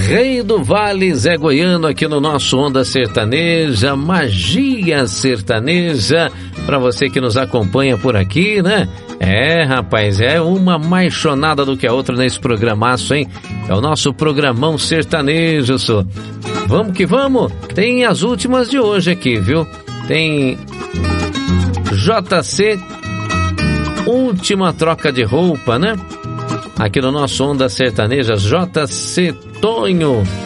Rei do Vale, Zé Goiano, aqui no nosso Onda Sertaneja, Magia Sertaneja, para você que nos acompanha por aqui, né? Rapaz, é uma mais chonada do que a outra nesse programaço, hein? É o nosso programão sertanejo, só. Vamos que vamos, tem as últimas de hoje aqui, viu? Tem JC, última troca de roupa, né? Aqui no nosso Onda Sertaneja, JC Tonho.